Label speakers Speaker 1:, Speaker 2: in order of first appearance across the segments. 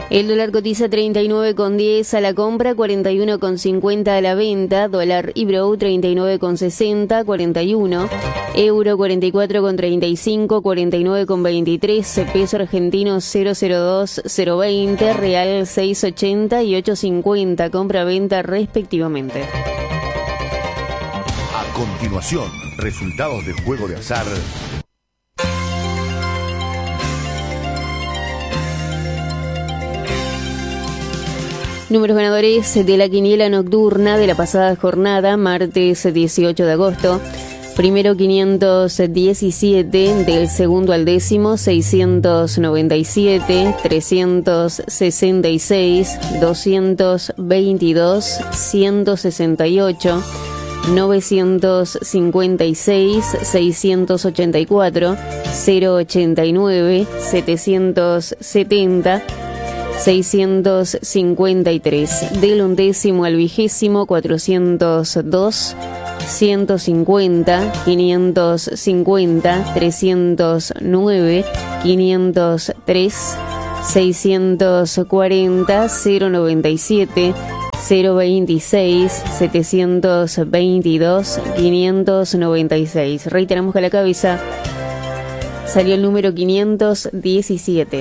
Speaker 1: El dólar cotiza 39,10 a la compra, 41,50 a la venta. Dólar Ibrow 39,60, 41. Euro 44,35, 49,23. Peso argentino 002, 020. Real 6,80 y 8,50. Compra-venta respectivamente.
Speaker 2: A continuación, resultados del juego de azar.
Speaker 1: Números ganadores de la quiniela nocturna de la pasada jornada, martes 18 de agosto. Primero 517, del segundo al décimo 697, 366, 222, 168, 956, 684, 089, 770, 653, del undécimo al vigésimo 402, 150, 550, 309, 503, 640, 097, 026, 722, 596. Reiteramos que a la cabeza salió el número 517.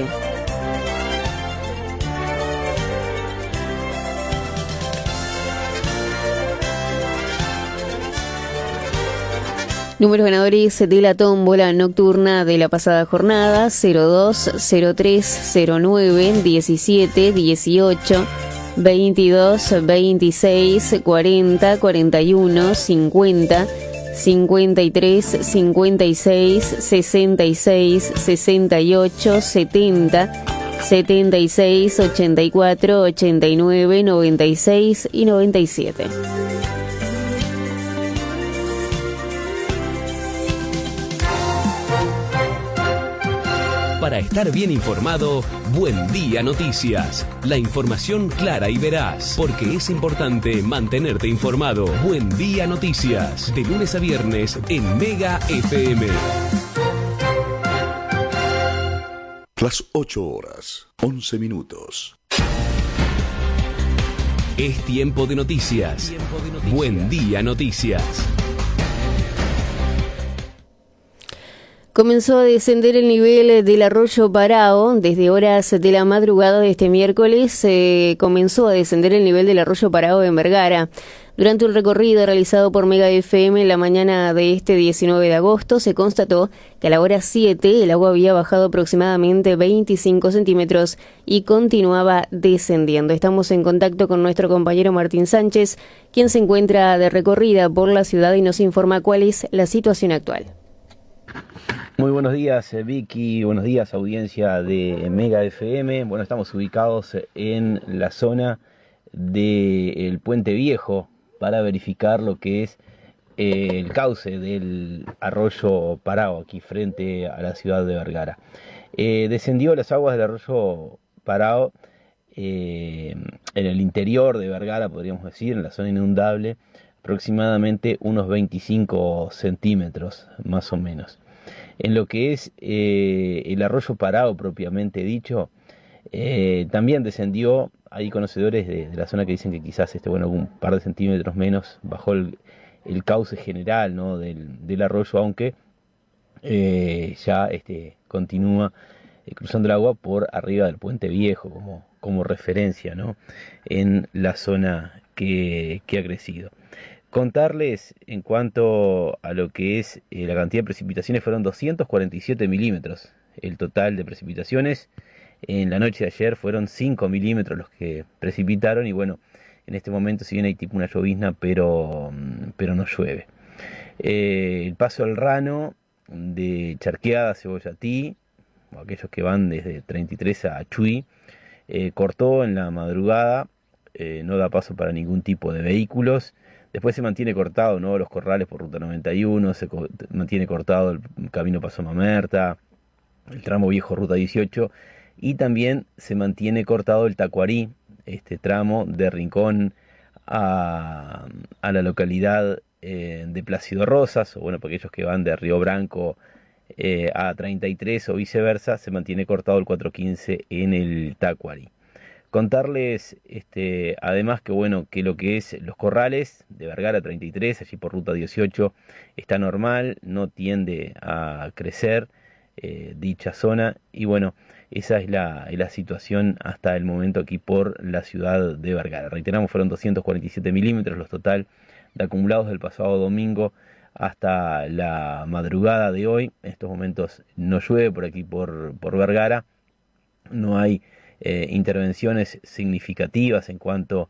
Speaker 1: Números ganadores de la tómbola nocturna de la pasada jornada: 02, 03, 09, 17, 18, 22, 26, 40, 41, 50, 53, 56, 66, 68, 70, 76, 84, 89, 96 y 97.
Speaker 3: Para estar bien informado, Buen Día Noticias. La información clara y veraz, porque es importante mantenerte informado. Buen Día Noticias, de lunes a viernes en Mega FM.
Speaker 2: Las 8 horas, 11 minutos.
Speaker 3: Es tiempo de noticias. Buen Día Noticias.
Speaker 1: Comenzó a descender el nivel del arroyo Parao. Desde horas de la madrugada de este miércoles comenzó a descender el nivel del arroyo Parao en Vergara. Durante un recorrido realizado por Mega FM en la mañana de este 19 de agosto, se constató que a la hora 7 el agua había bajado aproximadamente 25 centímetros y continuaba descendiendo. Estamos en contacto con nuestro compañero Martín Sánchez, quien se encuentra de recorrida por la ciudad y nos informa cuál es la situación actual.
Speaker 4: Muy buenos días, Vicky, buenos días, audiencia de Mega FM. Bueno, estamos ubicados en la zona del Puente Viejo para verificar lo que es el cauce del arroyo Parao, aquí frente a la ciudad de Vergara. Descendió las aguas del arroyo Parao en el interior de Vergara, podríamos decir, en la zona inundable, aproximadamente unos 25 centímetros, más o menos. En lo que es el arroyo Parao propiamente dicho, también descendió. Hay conocedores de la zona que dicen que quizás un par de centímetros menos bajó el cauce general, ¿no?, del arroyo, aunque ya continúa cruzando el agua por arriba del Puente Viejo como referencia, ¿no?, en la zona que ha crecido. Contarles en cuanto a lo que es la cantidad de precipitaciones: fueron 247 milímetros el total de precipitaciones. En la noche de ayer fueron 5 milímetros los que precipitaron y bueno, en este momento si bien hay tipo una llovizna, pero no llueve. El paso al Rano de Charqueada a Cebollatí, o aquellos que van desde 33 a Chuy, cortó en la madrugada, no da paso para ningún tipo de vehículos. Después se mantiene cortado, ¿no?, los corrales por ruta 91, se mantiene cortado el camino Paso Mamerta, el tramo viejo ruta 18, y también se mantiene cortado el Tacuarí, este tramo de Rincón a la localidad de Plácido Rosas, o bueno, para aquellos que van de Río Branco a 33 o viceversa, se mantiene cortado el 415 en el Tacuarí. Contarles además que bueno, que lo que es Los Corrales de Vergara 33, allí por ruta 18, está normal, no tiende a crecer dicha zona, y bueno, esa es la situación hasta el momento aquí por la ciudad de Vergara. Reiteramos, fueron 247 milímetros los total de acumulados del pasado domingo hasta la madrugada de hoy. En estos momentos no llueve por aquí por Vergara, no hay intervenciones significativas en cuanto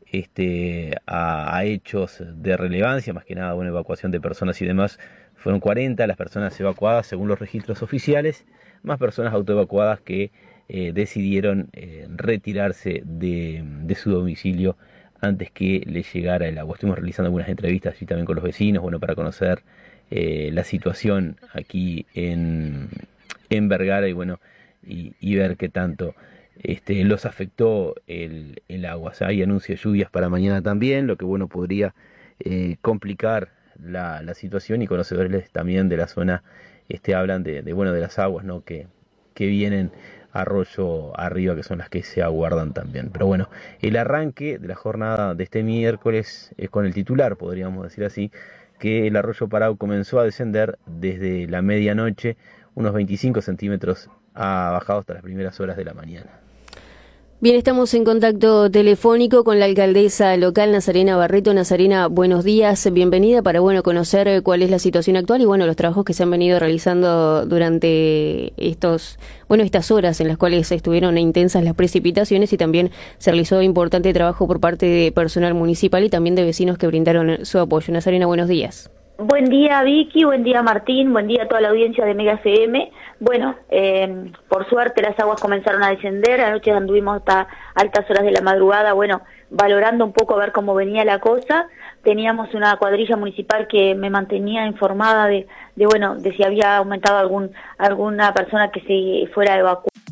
Speaker 4: a hechos de relevancia, más que nada, bueno, evacuación de personas y demás. Fueron 40 las personas evacuadas según los registros oficiales, más personas autoevacuadas que decidieron retirarse de su domicilio antes que les llegara el agua. Estuvimos realizando algunas entrevistas allí también con los vecinos, bueno, para conocer la situación aquí en Vergara, y bueno, y ver qué tanto los afectó el agua. O sea, hay anuncios de lluvias para mañana también, lo que bueno podría complicar la situación, y conocedores también de la zona hablan de las aguas, ¿no?, que vienen arroyo arriba, que son las que se aguardan también. Pero bueno, el arranque de la jornada de este miércoles es con el titular, podríamos decir así, que el arroyo Parao comenzó a descender desde la medianoche, unos 25 centímetros ha bajado hasta las primeras horas de la mañana.
Speaker 1: Bien, estamos en contacto telefónico con la alcaldesa local, Nazarena Barreto. Nazarena, buenos días, bienvenida para conocer cuál es la situación actual y los trabajos que se han venido realizando durante estas horas en las cuales estuvieron intensas las precipitaciones, y también se realizó importante trabajo por parte de personal municipal y también de vecinos que brindaron su apoyo. Nazarena, buenos días.
Speaker 5: Buen día, Vicky, buen día, Martín, buen día a toda la audiencia de Mega FM. Bueno, por suerte las aguas comenzaron a descender, anoche anduvimos hasta altas horas de la madrugada, valorando un poco a ver cómo venía la cosa. Teníamos una cuadrilla municipal que me mantenía informada de si había aumentado alguna persona que se fuera a evacuar.